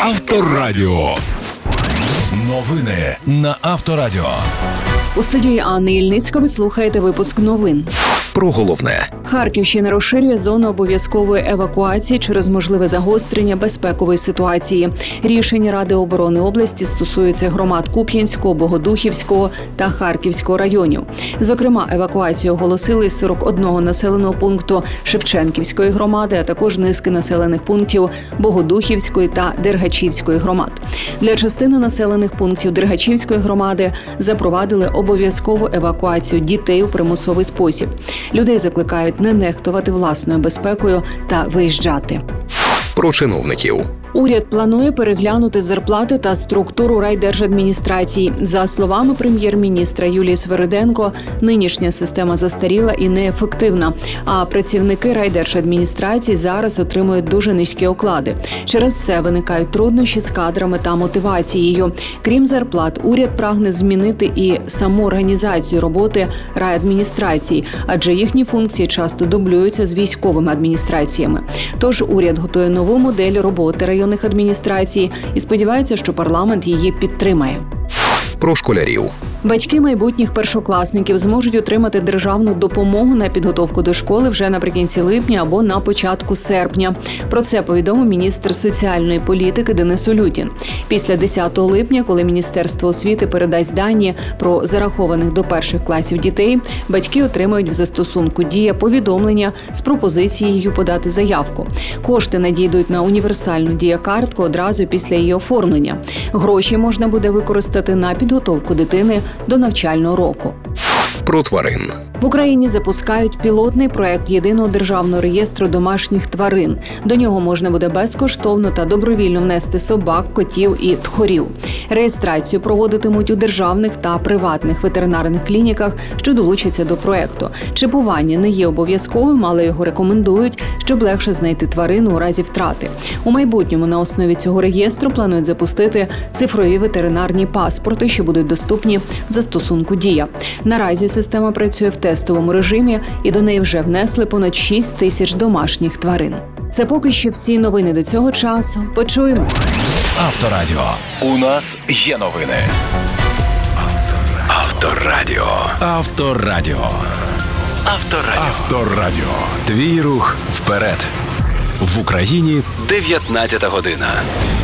Авторадіо. Новини на Авторадіо. У студії Анни Ільницька ви слухаєте випуск новин. Про головне. Харківщина розширює зону обов'язкової евакуації через можливе загострення безпекової ситуації. Рішення Ради оборони області стосуються громад Куп'янського, Богодухівського та Харківського районів. Зокрема, евакуацію оголосили з 41 населеного пункту Шевченківської громади, а також низки населених пунктів Богодухівської та Дергачівської громад. Для частини населених пунктів Дергачівської громади запровадили обов'язкову евакуацію дітей у примусовий спосіб. Людей закликають не нехтувати власною безпекою та виїжджати. Про чиновників. Уряд планує переглянути зарплати та структуру райдержадміністрації. За словами прем'єр-міністра Юлії Свериденко, нинішня система застаріла і неефективна, а працівники райдержадміністрації зараз отримують дуже низькі оклади. Через це виникають труднощі з кадрами та мотивацією. Крім зарплат, уряд прагне змінити і саму організацію роботи райадміністрацій, адже їхні функції часто дублюються з військовими адміністраціями. Тож уряд готує нову модель роботи районних адміністрацій і сподівається, що парламент її підтримає. Про школярів. Батьки майбутніх першокласників зможуть отримати державну допомогу на підготовку до школи вже наприкінці липня або на початку серпня. Про це повідомив міністр соціальної політики Денис Улютін. Після 10 липня, коли Міністерство освіти передасть дані про зарахованих до перших класів дітей, батьки отримають в застосунку «Дія» повідомлення з пропозицією подати заявку. Кошти надійдуть на універсальну «Дія-картку» одразу після її оформлення. Гроші можна буде використати на підготовку дитини до навчального року. Про тварин. В Україні запускають пілотний проект єдиного державного реєстру домашніх тварин. До нього можна буде безкоштовно та добровільно внести собак, котів і тхорів. Реєстрацію проводитимуть у державних та приватних ветеринарних клініках, що долучаться до проекту. Чіпування не є обов'язковим, але його рекомендують, щоб легше знайти тварину у разі втрати. У майбутньому на основі цього реєстру планують запустити цифрові ветеринарні паспорти, що будуть доступні в застосунку «Дія». Наразі система працює в тестовому режимі і до неї вже внесли понад 6 тисяч домашніх тварин. Це поки що всі новини до цього часу. Почуємось. Авторадіо. У нас є новини. Авторадіо. Авторадіо. Авторадіо. Авторадіо. Твій рух вперед. В Україні 19 година.